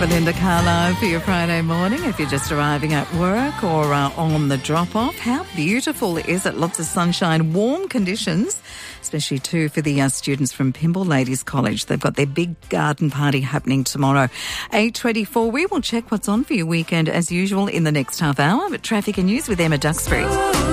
Belinda Carlisle for your Friday morning. If you're just arriving at work or on the drop-off, how beautiful is it? Lots of sunshine, warm conditions, especially too for the students from Pymble Ladies College. They've got their big garden party happening tomorrow. 8:24, we will check what's on for your weekend as usual in the next half hour. But traffic and news with Emma Duxbury.